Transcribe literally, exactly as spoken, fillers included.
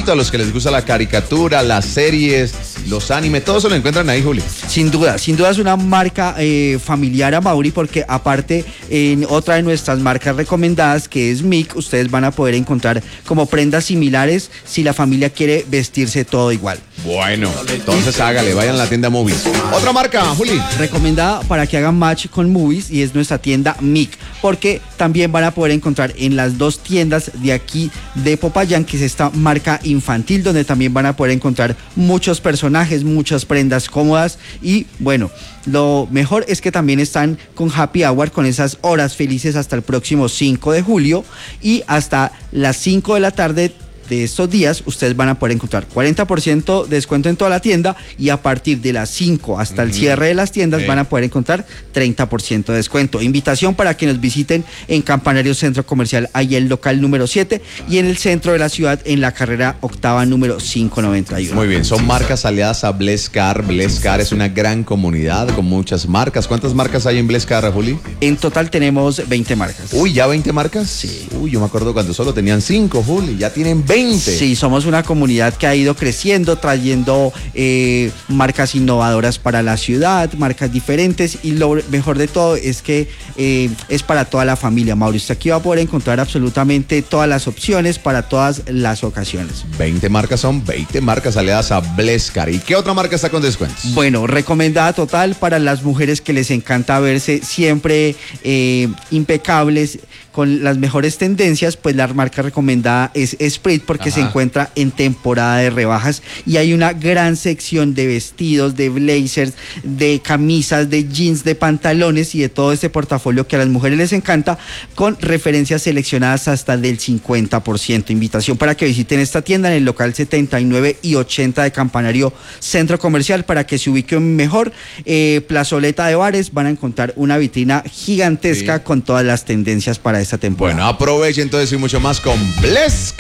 a los que les gusta la caricatura, las series, los animes, todo eso lo encuentran ahí, Juli. Sin duda, sin duda es una marca eh, familiar a Mauri, porque aparte en otra de nuestras marcas recomendadas, que es M I C, ustedes van a poder encontrar como prendas similares si la familia quiere vestirse todo igual. Bueno, entonces hágale, vayan a la tienda Movies. Otra marca, Juli. Recomendada para que hagan match con Movies, y es nuestra tienda M I C, porque también van a poder encontrar en las dos tiendas de aquí de Popayán, que es esta marca infantil, donde también van a poder encontrar muchos personajes, muchas prendas cómodas, y bueno, lo mejor es que también están con Happy Hour, con esas horas felices hasta el próximo cinco de julio, y hasta las cinco de la tarde de estos días ustedes van a poder encontrar cuarenta por ciento de descuento en toda la tienda, y a partir de las cinco hasta el cierre de las tiendas sí. van a poder encontrar treinta por ciento de descuento. Invitación para que nos visiten en Campanario Centro Comercial, ahí el local número siete, y en el centro de la ciudad en la carrera octava número quinientos noventa y uno. Muy bien, son marcas aliadas a Blescar. Blescar es una gran comunidad con muchas marcas. ¿Cuántas marcas hay en Blescar, Juli? En total tenemos veinte marcas. Uy, ¿ya veinte marcas? Sí. Uy, yo me acuerdo cuando solo tenían cinco, Juli, ya tienen veinte. Sí, somos una comunidad que ha ido creciendo, trayendo eh, marcas innovadoras para la ciudad, marcas diferentes, y lo mejor de todo es que eh, es para toda la familia, Mauricio. Aquí va a poder encontrar absolutamente todas las opciones para todas las ocasiones. veinte marcas son veinte marcas aliadas a Blescar. ¿Y qué otra marca está con descuentos? Bueno, recomendada total para las mujeres que les encanta verse siempre eh, impecables, con las mejores tendencias. Pues la marca recomendada es Esprit, porque Ajá. se encuentra en temporada de rebajas, y hay una gran sección de vestidos, de blazers, de camisas, de jeans, de pantalones y de todo este portafolio que a las mujeres les encanta, con referencias seleccionadas hasta del cincuenta por ciento. Invitación para que visiten esta tienda en el local setenta y nueve y ochenta de Campanario Centro Comercial, para que se ubiquen mejor. Eh, plazoleta de bares, van a encontrar una vitrina gigantesca sí. con todas las tendencias para esta temporada. Bueno, aprovechen entonces y mucho más con Blescar.